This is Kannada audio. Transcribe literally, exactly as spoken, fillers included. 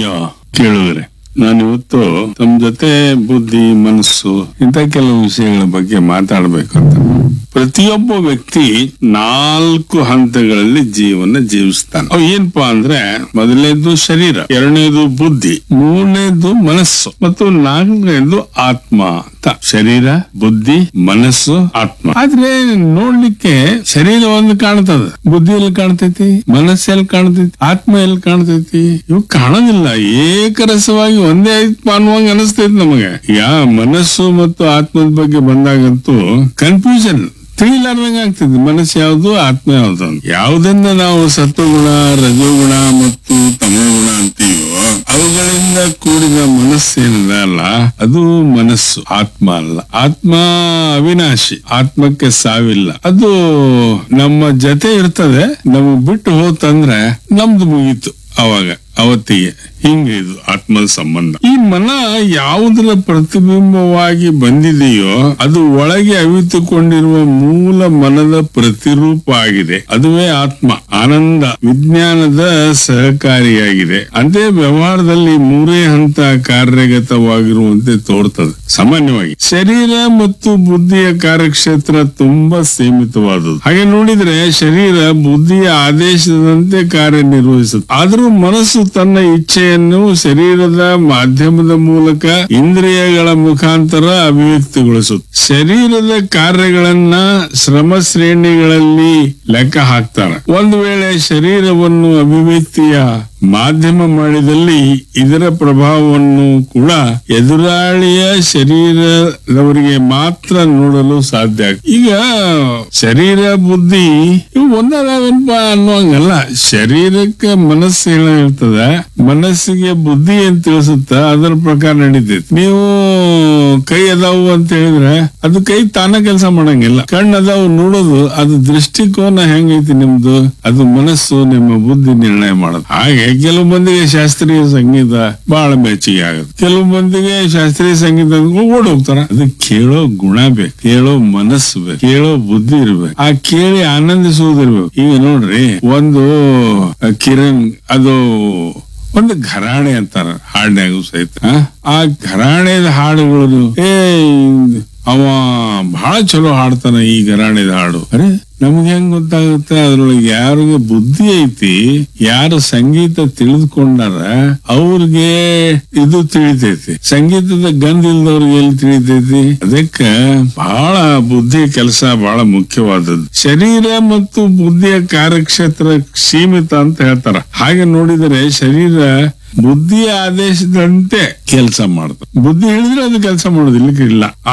ಪ್ರಿಯ ಕೇಳುವರೆ, ನಾನಿವತ್ತು ತಮ್ಮ ಜೊತೆ ಬುದ್ಧಿ, ಮನಸ್ಸು ಇಂತ ಕೆಲವು ವಿಷಯಗಳ ಬಗ್ಗೆ ಮಾತಾಡ್ಬೇಕು ಅಂತ. ಪ್ರತಿಯೊಬ್ಬ ವ್ಯಕ್ತಿ ನಾಲ್ಕು ಹಂತಗಳಲ್ಲಿ ಜೀವನ ಜೀವಿಸ್ತಾನೆ. ಅವು ಏನಪ್ಪಾ ಅಂದ್ರೆ, ಮೊದಲನೇದು ಶರೀರ, ಎರಡನೇದು ಬುದ್ಧಿ, ಮೂರನೇದು ಮನಸ್ಸು ಮತ್ತು ನಾಲ್ಕನೇದು ಆತ್ಮ ಅಂತ. ಶರೀರ, ಬುದ್ಧಿ, ಮನಸ್ಸು, ಆತ್ಮ. ಆದ್ರೆ ನೋಡ್ಲಿಕ್ಕೆ ಶರೀರ ಒಂದು ಕಾಣ್ತದ, ಬುದ್ಧಿ ಎಲ್ಲಿ ಕಾಣ್ತೈತಿ, ಮನಸ್ಸು ಎಲ್ಲಿ ಕಾಣ್ತೈತಿ, ಆತ್ಮ ಎಲ್ಲಿ ಕಾಣ್ತೈತಿ? ಇವು ಕಾಣೋದಿಲ್ಲ. ಏಕರಸವಾಗಿ ಒಂದೇ ಐತ್ ಅನ್ನುವಂಗ ಅನಿಸ್ತೈತಿ ನಮಗೆ. ಯಾ ಮನಸ್ಸು ಮತ್ತು ಆತ್ಮದ ಬಗ್ಗೆ ಬಂದಾಗಂತೂ ಕನ್ಫ್ಯೂಷನ್, ತಿಳಿಲಾರ್ದಂಗ ಆಗ್ತದೆ. ಮನಸ್ಸು ಯಾವ್ದು, ಆತ್ಮ ಯಾವ್ದು ಅಂತ. ಯಾವ್ದನ್ನ ನಾವು ಸತ್ವಗುಣ, ರಜೋಗುಣ ಮತ್ತು ತಮೋಗುಣ ಅಂತೀವೋ ಅವುಗಳಿಂದ ಕೂಡಿದ ಮನಸ್ಸು ಏನಿದೆ ಅಲ್ಲ, ಅದು ಮನಸ್ಸು, ಆತ್ಮ ಅಲ್ಲ. ಆತ್ಮ ಅವಿನಾಶಿ, ಆತ್ಮಕ್ಕೆ ಸಾವಿಲ್ಲ. ಅದು ನಮ್ಮ ಜೊತೆ ಇರ್ತದೆ. ನಮಗ್ ಬಿಟ್ಟು ಹೋತಂದ್ರೆ ನಮ್ದು ಮುಗೀತು ಅವಾಗ, ಅವತ್ತಿಗೆ. ಹಿಂಗ ಇದು ಆತ್ಮದ ಸಂಬಂಧ. ಈ ಮನ ಯಾವುದರ ಪ್ರತಿಬಿಂಬವಾಗಿ ಬಂದಿದೆಯೋ ಅದು ಒಳಗೆ ಅವಿತುಕೊಂಡಿರುವ ಮೂಲ ಮನದ ಪ್ರತಿರೂಪ ಆಗಿದೆ. ಅದುವೇ ಆತ್ಮ. ಆನಂದ ವಿಜ್ಞಾನದ ಸಹಕಾರಿಯಾಗಿದೆ. ಅದೇ ವ್ಯವಹಾರದಲ್ಲಿ ಮೂರೇ ಹಂತ ಕಾರ್ಯಗತವಾಗಿರುವಂತೆ ತೋರ್ತದೆ. ಸಾಮಾನ್ಯವಾಗಿ ಶರೀರ ಮತ್ತು ಬುದ್ಧಿಯ ಕಾರ್ಯಕ್ಷೇತ್ರ ತುಂಬಾ ಸೀಮಿತವಾದದ್ದು. ಹಾಗೆ ನೋಡಿದ್ರೆ ಶರೀರ ಬುದ್ಧಿಯ ಆದೇಶದಂತೆ ಕಾರ್ಯನಿರ್ವಹಿಸುತ್ತೆ. ಆದರೂ ಮನಸ್ಸು ತನ್ನ ಇಚ್ಛೆಯನ್ನು ಶರೀರದ ಮಾಧ್ಯಮದ ಮೂಲಕ ಇಂದ್ರಿಯಗಳ ಮುಖಾಂತರ ಅಭಿವ್ಯಕ್ತಿಗೊಳಿಸುತ್ತೆ. ಶರೀರದ ಕಾರ್ಯಗಳನ್ನ ಶ್ರಮ ಶ್ರೇಣಿಗಳಲ್ಲಿ ಲೆಕ್ಕ ಹಾಕ್ತಾರೆ. ಒಂದು ವೇಳೆ ಶರೀರವನ್ನು ಅಭಿವ್ಯಕ್ತಿಯ ಮಾಧ್ಯಮ ಮಾಡಿದಲ್ಲಿ ಇದರ ಪ್ರಭಾವವನ್ನು ಕೂಡ ಎದುರಾಳಿಯ ಶರೀರದವರಿಗೆ ಮಾತ್ರ ನೋಡಲು ಸಾಧ್ಯ. ಈಗ ಶರೀರ, ಬುದ್ಧಿ ಇವು ಒಂದಾದವೆನ್ಪ ಅನ್ನುವಂಗಲ್ಲ. ಶರೀರಕ್ಕೆ ಮನಸ್ಸು ಹೇಳಿರ್ತದ, ಮನಸ್ಸಿಗೆ ಬುದ್ಧಿ ಅಂತ ತಿಳಿಸುತ್ತ, ಅದರ ಪ್ರಕಾರ ನಡೀತೈತಿ. ನೀವು ಕೈ ಅದಾವು ಅಂತ ಹೇಳಿದ್ರೆ ಅದು ಕೈ ತಾನ ಕೆಲಸ ಮಾಡಂಗಿಲ್ಲ. ಕಣ್ಣು ಅದಾವು ನೋಡೋದು, ಅದು ದೃಷ್ಟಿಕೋನ ಹೆಂಗೈತಿ ನಿಮ್ದು, ಅದು ಮನಸ್ಸು, ನಿಮ್ಮ ಬುದ್ಧಿ ನಿರ್ಣಯ ಮಾಡೋದು. ಹಾಗೆ ಕೆಲವು ಮಂದಿಗೆ ಶಾಸ್ತ್ರೀಯ ಸಂಗೀತ ಬಹಳ ಮೆಚ್ಚಿಗೆ ಆಗುತ್ತೆ, ಕೆಲವು ಮಂದಿಗೆ ಶಾಸ್ತ್ರೀಯ ಸಂಗೀತ ಓಡ್ ಹೋಗ್ತಾರ. ಅದು ಕೇಳೋ ಗುಣ ಬೇಕು, ಕೇಳೋ ಮನಸ್ಸು ಬೇಕು, ಕೇಳೋ ಬುದ್ಧಿ ಇರ್ಬೇಕು, ಆ ಕೇಳಿ ಆನಂದಿಸುವುದಿರ್ಬೇಕು. ಈಗ ನೋಡ್ರಿ, ಒಂದು ಕಿರಣ್ ಅದು ಒಂದು ಘರಾಣೆ ಅಂತಾರ ಹಾಡಿನಾಗೂ ಸಹಿತ. ಆ ಘರಾಣೆದ ಹಾಡುಗಳು, ಏ ಅವ ಬಹಳ ಚಲೋ ಹಾಡ್ತಾನ ಈ ಘರಾಣೆದ ಹಾಡು. ಅರೆ ನಮ್ಗೆ ಹೆಂಗ್ ಗೊತ್ತಾಗುತ್ತೆ ಅದ್ರೊಳಗೆ ಯಾರಿಗೆ ಬುದ್ಧಿ ಐತಿ, ಯಾರು ಸಂಗೀತ ತಿಳಿದುಕೊಂಡಾರ ಅವ್ರಿಗೆ ಇದು ತಿಳಿತೈತಿ. ಸಂಗೀತದ ಗಂಧ ಇಲ್ದವ್ರಿಗೆ ಎಲ್ಲಿ ತಿಳಿತೈತಿ? ಅದಕ್ಕೆ ಬಹಳ ಬುದ್ಧಿ ಕೆಲಸ ಬಹಳ ಮುಖ್ಯವಾದದ್ದು. ಶರೀರ ಮತ್ತು ಬುದ್ಧಿಯ ಕಾರ್ಯಕ್ಷೇತ್ರ ಸೀಮಿತ ಅಂತ ಹೇಳ್ತಾರ. ಹಾಗೆ ನೋಡಿದರೆ ಶರೀರ ಬುದ್ಧಿಯ ಆದೇಶದಂತೆ ಕೆಲಸ ಮಾಡ್ತಾರೆ. ಬುದ್ಧಿ ಹೇಳಿದ್ರೆ ಅದು ಕೆಲಸ ಮಾಡೋದಿಲ್ಲ.